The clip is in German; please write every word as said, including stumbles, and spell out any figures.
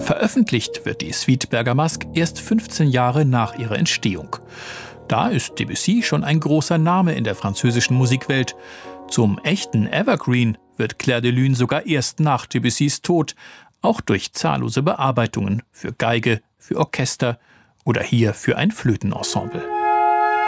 Veröffentlicht wird die Suite Bergamasque erst fünfzehn Jahre nach ihrer Entstehung. Da ist Debussy schon ein großer Name in der französischen Musikwelt. Zum echten Evergreen wird Clair de Lune sogar erst nach Debussys Tod, auch durch zahllose Bearbeitungen für Geige, für Orchester oder hier für ein Flötenensemble.